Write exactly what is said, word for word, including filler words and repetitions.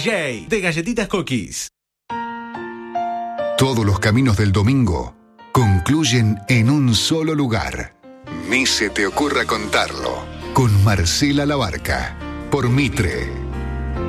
J de Galletitas Cookies. Todos los caminos del domingo concluyen en un solo lugar. Ni se te ocurra contarlo. Con Marcela Labarca, por Mitre.